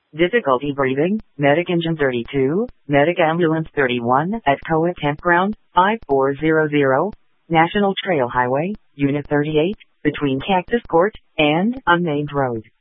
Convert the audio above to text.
Difficulty breathing, Medic Engine 32, Medic Ambulance 31 at Koa Campground, 5400, National Trail Highway, Unit 38, between Cactus Court and Unnamed Road.